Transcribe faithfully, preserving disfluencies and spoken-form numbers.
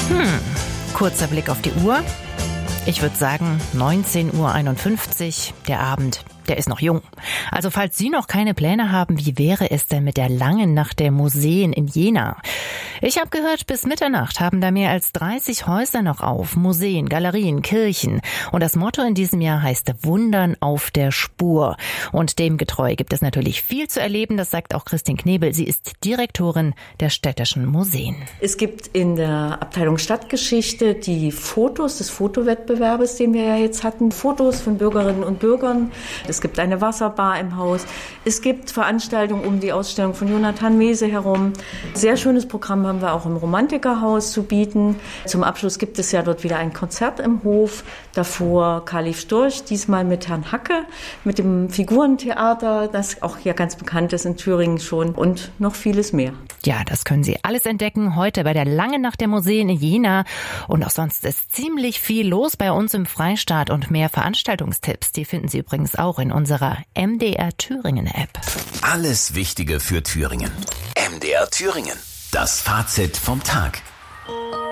Hm, kurzer Blick auf die Uhr. Ich würde sagen neunzehn Uhr einundfünfzig, der Abend, der ist noch jung. Also falls Sie noch keine Pläne haben, wie wäre es denn mit der langen Nacht der Museen in Jena? Ich habe gehört, bis Mitternacht haben da mehr als dreißig Häuser noch auf, Museen, Galerien, Kirchen. Und das Motto in diesem Jahr heißt Wundern auf der Spur. Und dem getreu gibt es natürlich viel zu erleben, das sagt auch Christine Knebel. Sie ist Direktorin der Städtischen Museen. Es gibt in der Abteilung Stadtgeschichte die Fotos des Fotowettbewerbes, den wir ja jetzt hatten. Fotos von Bürgerinnen und Bürgern. Es gibt eine Wasserbar im Haus. Es gibt Veranstaltungen um die Ausstellung von Jonathan Mese herum. Sehr schönes Programm haben wir auch im Romantikerhaus zu bieten. Zum Abschluss gibt es ja dort wieder ein Konzert im Hof. Davor Kalif Storch, diesmal mit Herrn Hacke, mit dem Figurentheater, das auch hier ganz bekannt ist in Thüringen schon, und noch vieles mehr. Ja, das können Sie alles entdecken heute bei der Langen Nacht der Museen in Jena. Und auch sonst ist ziemlich viel los bei uns im Freistaat, und mehr Veranstaltungstipps, die finden Sie übrigens auch in unserer M D R Thüringen App. Alles Wichtige für Thüringen. M D R Thüringen. Das Fazit vom Tag.